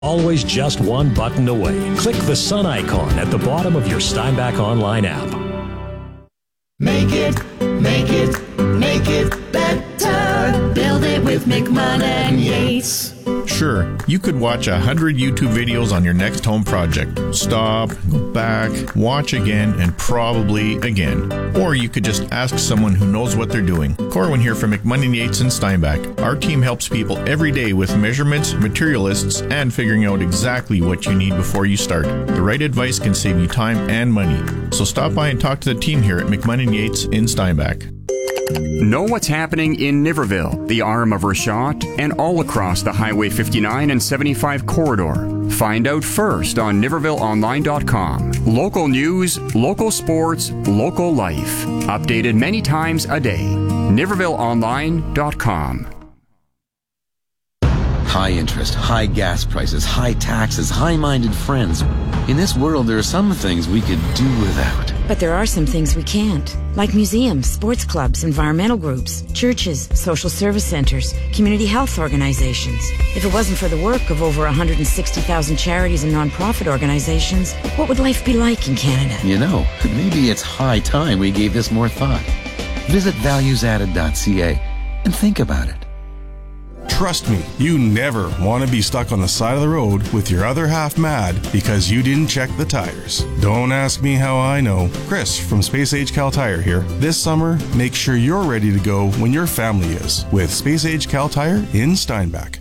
Always just one button away. Click the sun icon at the bottom of your Steinbach Online app. Make it better. Build it with McMahon and Yates. Sure, you could watch 100 YouTube videos on your next home project. Stop, go back, watch again, and probably again. Or you could just ask someone who knows what they're doing. Corwin here from McMahon & Yates and Steinbach. Our team helps people every day with measurements, material lists, and figuring out exactly what you need before you start. The right advice can save you time and money. So stop by and talk to the team here at McMahon & Yates in Steinbach. Know what's happening in Niverville, the arm of Rashot, and all across the Highway 59 and 75 corridor. Find out first on NivervilleOnline.com. Local news, local sports, local life. Updated many times a day. NivervilleOnline.com. High interest, high gas prices, high taxes, high-minded friends. In this world, there are some things we could do without. But there are some things we can't, like museums, sports clubs, environmental groups, churches, social service centers, community health organizations. If it wasn't for the work of over 160,000 charities and nonprofit organizations, what would life be like in Canada? You know, maybe it's high time we gave this more thought. Visit valuesadded.ca and think about it. Trust me, you never want to be stuck on the side of the road with your other half mad because you didn't check the tires. Don't ask me how I know. Chris from Space Age Cal Tire here. This summer, make sure you're ready to go when your family is with Space Age Cal Tire in Steinbach.